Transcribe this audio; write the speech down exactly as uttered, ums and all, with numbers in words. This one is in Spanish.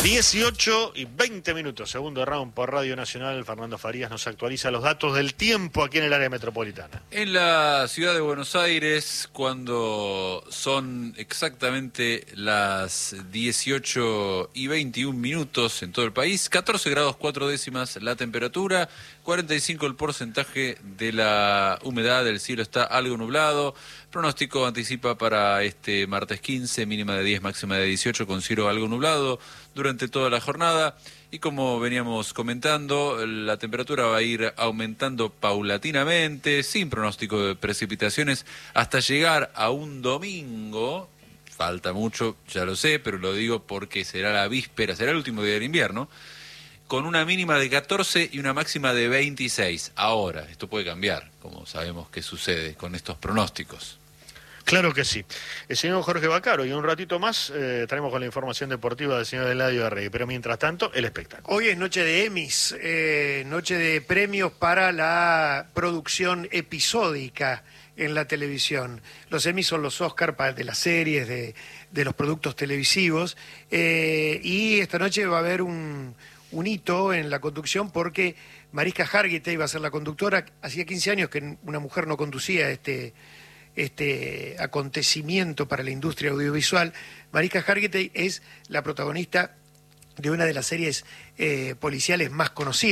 dieciocho y veinte minutos, segundo round por Radio Nacional. Fernando Farías nos actualiza los datos del tiempo aquí en el área metropolitana. En la ciudad de Buenos Aires, cuando son exactamente las dieciocho y veintiún minutos en todo el país, catorce grados cuatro décimas la temperatura, cuarenta y cinco el porcentaje de la humedad, el cielo está algo nublado. Pronóstico anticipa para este martes quince, mínima de diez, máxima de dieciocho, con cielo algo nublado durante toda la jornada. Y como veníamos comentando, la temperatura va a ir aumentando paulatinamente, sin pronóstico de precipitaciones, hasta llegar a un domingo. Falta mucho, ya lo sé, pero lo digo porque será la víspera, será el último día del invierno, con una mínima de catorce y una máxima de veintiséis. Ahora, esto puede cambiar, como sabemos que sucede con estos pronósticos. Claro que sí. El señor Jorge Vaccaro, y un ratito más eh, estaremos con la información deportiva del señor Eladio Arregui, pero mientras tanto, el espectáculo. Hoy es noche de Emmys, eh, noche de premios para la producción episódica en la televisión. Los Emmys son los Oscar de las series, de, de los productos televisivos, eh, y esta noche va a haber un, un hito en la conducción porque Mariska Hargitay iba a ser la conductora. Hacía quince años que una mujer no conducía este... este acontecimiento para la industria audiovisual. Mariska Hargitay es la protagonista de una de las series eh, policiales más conocidas.